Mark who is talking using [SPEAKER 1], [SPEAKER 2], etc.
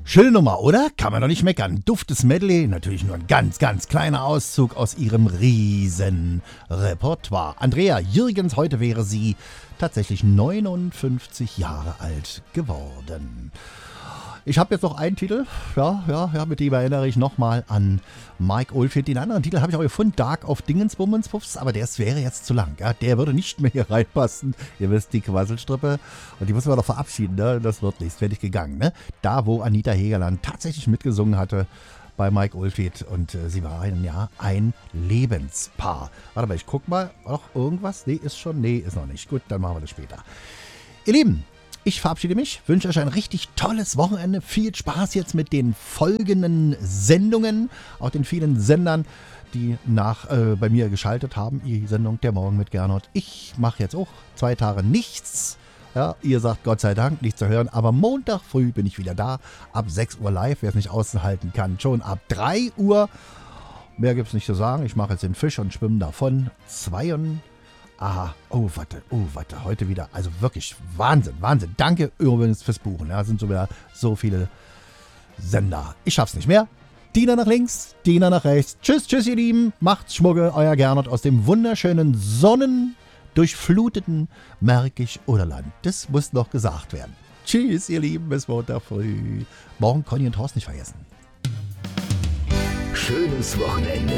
[SPEAKER 1] Schöne Nummer, oder? Kann man doch nicht meckern. Duftes Medley, natürlich nur ein ganz, ganz kleiner Auszug aus ihrem riesen Repertoire. Andrea Jürgens, heute wäre sie tatsächlich 59 Jahre alt geworden. Ich habe jetzt noch einen Titel, mit dem erinnere ich nochmal an Mike Oldfield. Den anderen Titel habe ich auch gefunden, Dark of Dingensbummenspuffs, aber der wäre jetzt zu lang. Ja? Der würde nicht mehr hier reinpassen. Ihr wisst, die Quasselstrippe. Und die müssen wir doch verabschieden, ne? Das wird nichts, fertig gegangen. Ne? Da, wo Anita Hegerland tatsächlich mitgesungen hatte bei Mike Oldfield und sie war ein Lebenspaar. Warte mal, ich guck mal, noch irgendwas? Nee, ist noch nicht. Gut, dann machen wir das später. Ihr Lieben, ich verabschiede mich, wünsche euch ein richtig tolles Wochenende. Viel Spaß jetzt mit den folgenden Sendungen, auch den vielen Sendern, die bei mir geschaltet haben. Die Sendung Der Morgen mit Gernot. Ich mache jetzt auch 2 Tage nichts. Ja, ihr sagt Gott sei Dank, nichts zu hören. Aber Montag früh bin ich wieder da. Ab 6 Uhr live, wer es nicht aushalten kann. Schon ab 3 Uhr. Mehr gibt es nicht zu sagen. Ich mache jetzt den Fisch und schwimme davon. Aha, oh, warte, heute wieder, also wirklich Wahnsinn. Danke übrigens fürs Buchen, ja, sind so wieder so viele Sender. Ich schaff's nicht mehr. Dina nach links, Dina nach rechts. Tschüss, ihr Lieben, macht's Schmucke, euer Gernot aus dem wunderschönen, sonnendurchfluteten Märkisch-Oderland. Das muss noch gesagt werden. Tschüss, ihr Lieben, bis Montag früh. Morgen Conny und Horst nicht vergessen.
[SPEAKER 2] Schönes Wochenende.